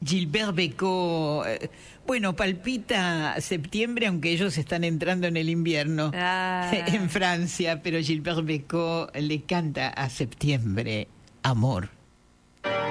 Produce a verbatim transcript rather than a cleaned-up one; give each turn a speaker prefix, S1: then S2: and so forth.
S1: Gilbert Bécaud, eh, bueno, palpita septiembre, aunque ellos están entrando en el invierno
S2: Ah.
S1: en Francia, pero Gilbert Bécaud le canta a septiembre amor.